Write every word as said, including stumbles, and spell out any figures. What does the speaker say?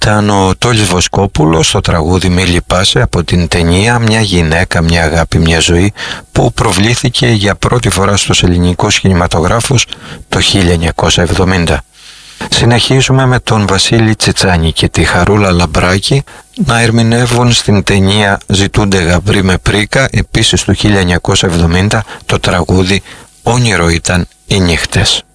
Ήταν ο Τόλης Βοσκόπουλος στο τραγούδι «Μη λυπάσαι» από την ταινία «Μια γυναίκα, μια αγάπη, μια ζωή», που προβλήθηκε για πρώτη φορά στους ελληνικούς κινηματογράφους το χίλια εννιακόσια εβδομήντα. Συνεχίζουμε με τον Βασίλη Τσιτσάνη και τη Χαρούλα Λαμπράκη να ερμηνεύουν στην ταινία «Ζητούνται γαμπροί με πρίκα», επίσης του χίλια εννιακόσια εβδομήντα, το τραγούδι «Όνειρο ήταν οι νύχτες».